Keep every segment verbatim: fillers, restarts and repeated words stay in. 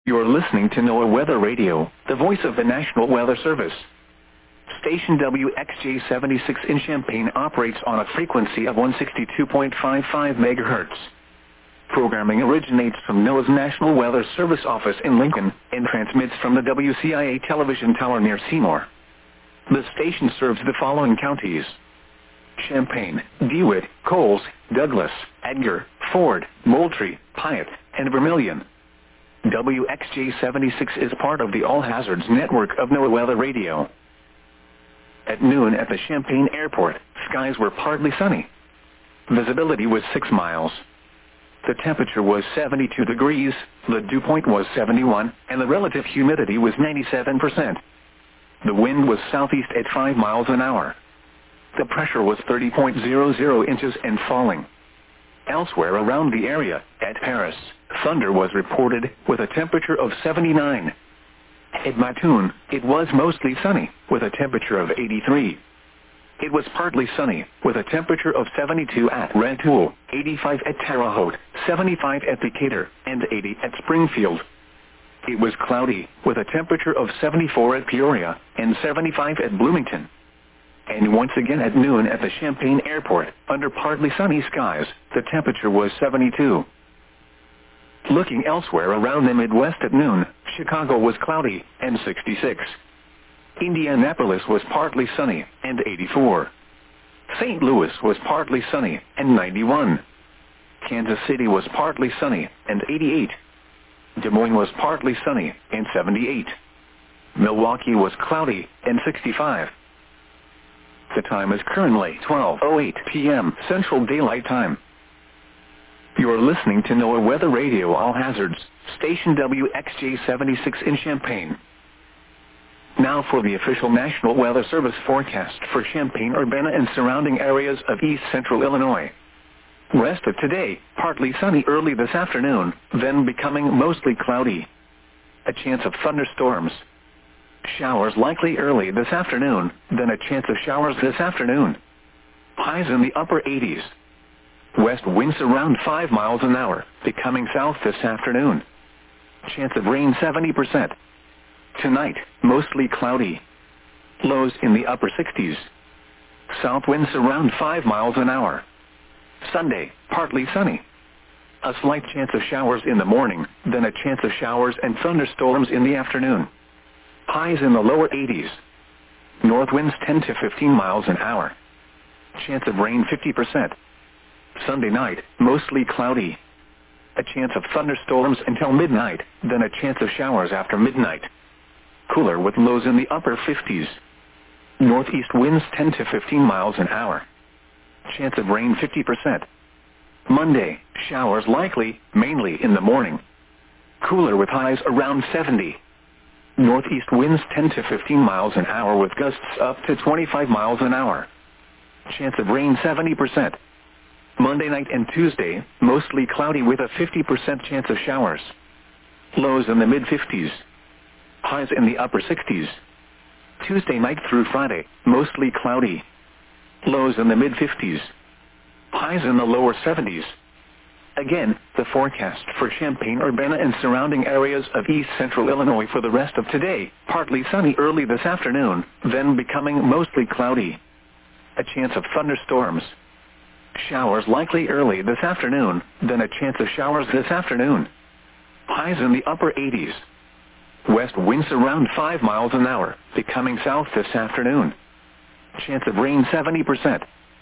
You're listening to NOAA Weather Radio, the voice of the National Weather Service. Station W X J seventy-six in Champaign operates on a frequency of one sixty-two point five five megahertz. Programming originates from NOAA's National Weather Service office in Lincoln and transmits from the W C I A television tower near Seymour. The station serves the following counties: Champaign, DeWitt, Coles, Douglas, Edgar, Ford, Moultrie, Piatt, and Vermilion. W X J seventy-six is part of the All Hazards network of NOAA Weather Radio. At noon at the Champaign Airport, skies were partly sunny. Visibility was six miles. The temperature was seventy-two degrees, the dew point was seventy-one, and the relative humidity was ninety-seven percent. The wind was southeast at five miles an hour. The pressure was thirty point zero zero inches and falling. Elsewhere around the area, at Paris, thunder was reported with a temperature of seventy-nine. At Mattoon, it was mostly sunny, with a temperature of eighty-three. It was partly sunny, with a temperature of seventy-two at Rantoul, eighty-five at Terre Haute, seventy-five at Decatur, and eighty at Springfield. It was cloudy, with a temperature of seventy-four at Peoria, and seventy-five at Bloomington. And once again at noon at the Champaign Airport, under partly sunny skies, the temperature was seventy-two. Looking elsewhere around the Midwest at noon, Chicago was cloudy, and sixty-six. Indianapolis was partly sunny, and eighty-four. Saint Louis was partly sunny, and ninety-one. Kansas City was partly sunny, and eighty-eight. Des Moines was partly sunny, and seventy-eight. Milwaukee was cloudy, and sixty-five. The time is currently twelve oh eight p m Central Daylight Time. You're listening to NOAA Weather Radio All Hazards, Station W X J seventy-six in Champaign. Now for the official National Weather Service forecast for Champaign, Urbana, and surrounding areas of east central Illinois. Rest of today, partly sunny early this afternoon, then becoming mostly cloudy. A chance of thunderstorms. Showers likely early this afternoon, then a chance of showers this afternoon. Highs in the upper eighties. West winds around five miles an hour, becoming south this afternoon. Chance of rain seventy percent. Tonight, mostly cloudy. Lows in the upper sixties. South winds around five miles an hour. Sunday, partly sunny. A slight chance of showers in the morning, then a chance of showers and thunderstorms in the afternoon. Highs in the lower eighties. North winds ten to fifteen miles an hour. Chance of rain fifty percent. Sunday night, mostly cloudy. A chance of thunderstorms until midnight, then a chance of showers after midnight. Cooler with lows in the upper fifties. Northeast winds ten to fifteen miles an hour. Chance of rain fifty percent. Monday, showers likely, mainly in the morning. Cooler with highs around seventy. Northeast winds ten to fifteen miles an hour with gusts up to twenty-five miles an hour. Chance of rain seventy percent. Monday night and Tuesday, mostly cloudy with a fifty percent chance of showers. Lows in the mid-fifties. Highs in the upper sixties. Tuesday night through Friday, mostly cloudy. Lows in the mid-fifties. Highs in the lower seventies. Again, the forecast for Champaign, Urbana, and surrounding areas of east central Illinois for the rest of today, partly sunny early this afternoon, then becoming mostly cloudy. A chance of thunderstorms. Showers likely early this afternoon, then a chance of showers this afternoon. Highs in the upper eighties. West winds around five miles an hour, becoming south this afternoon. Chance of rain seventy percent.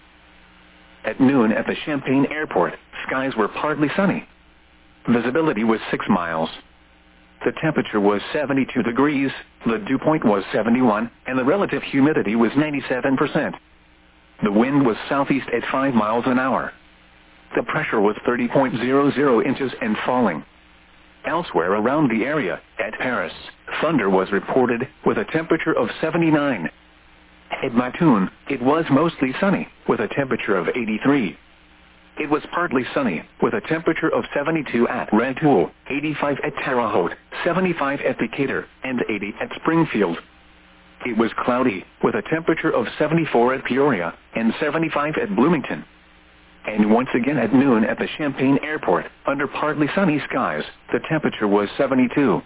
At noon at the Champaign Airport, skies were partly sunny. Visibility was six miles. The temperature was seventy-two degrees, the dew point was seventy-one, and the relative humidity was ninety-seven percent. The wind was southeast at five miles an hour. The pressure was thirty point zero zero inches and falling. Elsewhere around the area, at Paris, thunder was reported with a temperature of seventy-nine. At Mattoon, it was mostly sunny, with a temperature of eighty-three. It was partly sunny, with a temperature of seventy-two at Rantoul, eighty-five at Terre Haute, seventy-five at Decatur, and eighty at Springfield. It was cloudy, with a temperature of seventy-four at Peoria, and seventy-five at Bloomington. And once again at noon at the Champaign Airport, under partly sunny skies, the temperature was seventy-two.